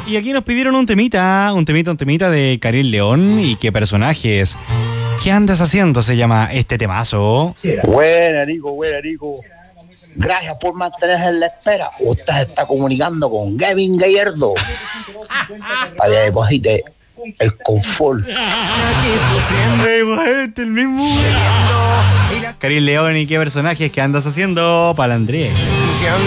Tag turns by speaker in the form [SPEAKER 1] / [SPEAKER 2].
[SPEAKER 1] Y aquí nos pidieron un temita de Karim León y qué personajes. ¿Qué andas haciendo? Se llama este temazo.
[SPEAKER 2] Buena, Nico. Gracias por mantenerse en la espera. Usted se está comunicando con Kevin Gallardo. Para que deposite el confort.
[SPEAKER 1] El mismo. Karim León y qué personajes. ¿Qué andas haciendo? Para Andrés.